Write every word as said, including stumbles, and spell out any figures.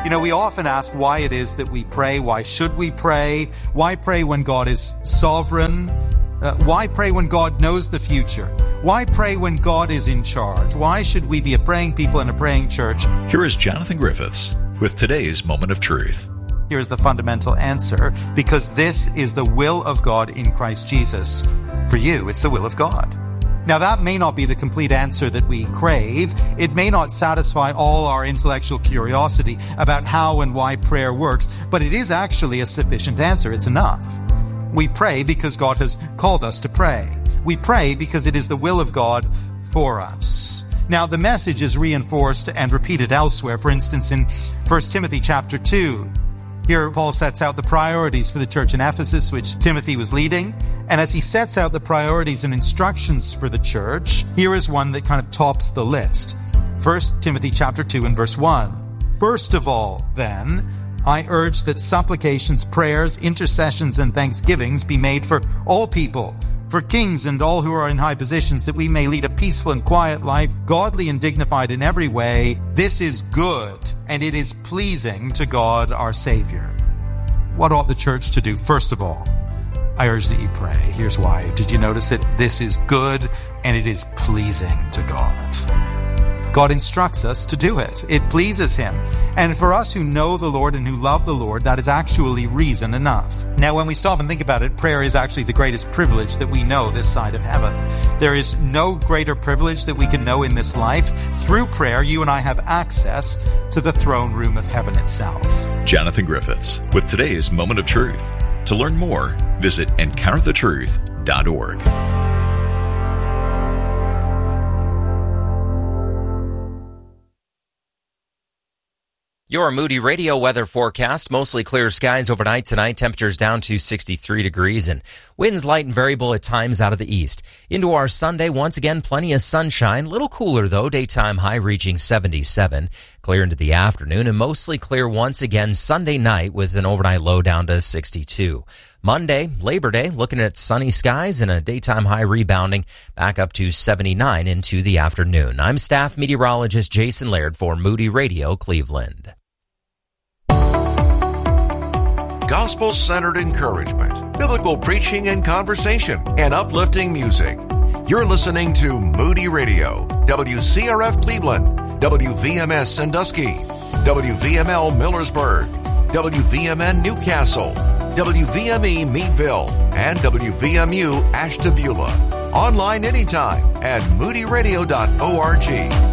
You know, we often ask why it is that we pray. Why should we pray? Why pray when God is sovereign? Uh, why pray when God knows the future? Why pray when God is in charge? Why should we be a praying people and a praying church? Here is Jonathan Griffiths with today's Moment of Truth. Here's the fundamental answer, because this is the will of God in Christ Jesus. For you, it's the will of God. Now, that may not be the complete answer that we crave. It may not satisfy all our intellectual curiosity about how and why prayer works, but it is actually a sufficient answer. It's enough. We pray because God has called us to pray. We pray because it is the will of God for us. Now, the message is reinforced and repeated elsewhere. For instance, in First Timothy chapter two, here Paul sets out the priorities for the church in Ephesus, which Timothy was leading. And as he sets out the priorities and instructions for the church, here is one that kind of tops the list. First Timothy chapter two and verse one. First of all, then, I urge that supplications, prayers, intercessions, and thanksgivings be made for all people, for kings and all who are in high positions, that we may lead a peaceful and quiet life, godly and dignified in every way. This is good, and it is pleasing to God our Savior. What ought the church to do? First of all, I urge that you pray. Here's why. Did you notice it? This is good, and it is pleasing to God. God instructs us to do it. It pleases Him. And for us who know the Lord and who love the Lord, that is actually reason enough. Now, when we stop and think about it, prayer is actually the greatest privilege that we know this side of heaven. There is no greater privilege that we can know in this life. Through prayer, you and I have access to the throne room of heaven itself. Jonathan Griffiths with today's Moment of Truth. To learn more, visit encounter the truth dot org. Your Moody Radio weather forecast. Mostly clear skies overnight tonight. Temperatures down to sixty-three degrees and winds light and variable at times out of the east. Into our Sunday, once again, plenty of sunshine. A little cooler, though. Daytime high reaching seventy-seven. Clear into the afternoon and mostly clear once again Sunday night with an overnight low down to sixty-two. Monday, Labor Day, looking at sunny skies and a daytime high rebounding back up to seventy-nine into the afternoon. I'm staff meteorologist Jason Laird for Moody Radio Cleveland. Gospel-centered encouragement, biblical preaching and conversation, and uplifting music. You're listening to Moody Radio, W C R F Cleveland, W V M S Sandusky, W V M L Millersburg, W V M N Newcastle, W V M E Meadville, and W V M U Ashtabula. Online anytime at moody radio dot org.